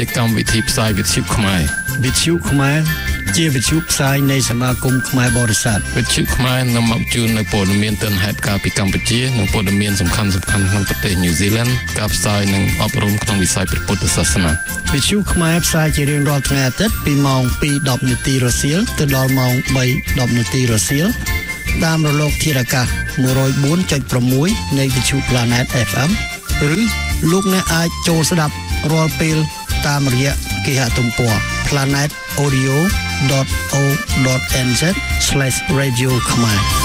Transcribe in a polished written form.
ជាកម្មវិធីផ្សាយវិទ្យុខ្មែរវិទ្យុខ្មែរជាវិទ្យុផ្សាយនៃសមាគមខ្មែរបរិស័ទវិទ្យុខ្មែរនាំមកជូននៅព័ត៌មានទិន្នហេតុការពីកម្ពុជានិងព័ត៌មានសំខាន់ៗក្នុងប្រទេសញូហ្សេឡង់ការផ្សាយនិងអប់រំក្នុងវិស័យព្រះពុទ្ធសាសនាវិទ្យុខ្មែរផ្សាយជារៀងរាល់ថ្ងៃអាទិត្យពីម៉ោង 2:10 នាទីរសៀលទៅដល់ម៉ោង 3:10 នាទីរសៀលតាមរលកធាតុអាកាស 104.6 នៃវិទ្យុ Planet FM ឬលោកអ្នកអាចចូលស្ដាប់រាល់ពេលតាមរយៈគេហទំព័រ planetaudio.org.nz/radio ខ្មែរ